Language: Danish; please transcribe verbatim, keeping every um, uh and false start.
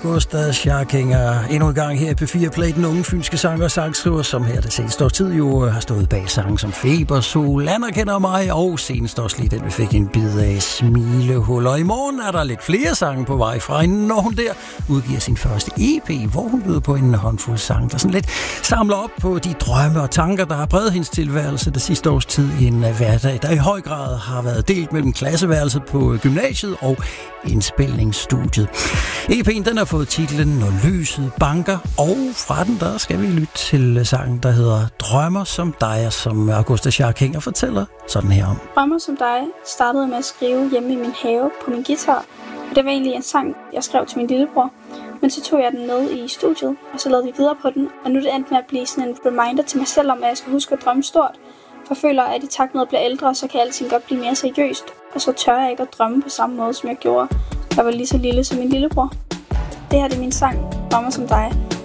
Augusta Scharkinger endnu en gang her i P fire Play, den unge fynske sanger og sangskriver, som her det seneste års tid jo har stået bag sange som Feber, Sol, Anerkender mig, og senest også lige den, vi fik en bid af Smilehul. Og i morgen er der lidt flere sange på vej fra hende, når hun der udgiver sin første E P, hvor hun byder på en håndfuld sang, der sådan lidt samler op på de drømme og tanker, der har præget hendes tilværelse det sidste års tid i en hverdag, der i høj grad har været delt mellem klasseværelset på gymnasiet og indspilningsstudiet. E P'en den har fået titlen Når lyset banker, og fra den der skal vi lytte til sangen, der hedder Drømmer som dig, som Augusta Scharkinger fortæller sådan her om. Drømmer som dig startede med at skrive hjemme i min have på min guitar, og det var egentlig en sang, jeg skrev til min lillebror. Men så tog jeg den med i studiet, og så lavede vi videre på den, og nu er det endt med at blive sådan en reminder til mig selv om, at jeg skal huske at drømme stort. For jeg føler, at i takt med at blive ældre, så kan alting godt blive mere seriøst, og så tør jeg ikke at drømme på samme måde, som jeg gjorde. Jeg var lige så lille som min lillebror. Det her det er min sang, Drømmer som dig,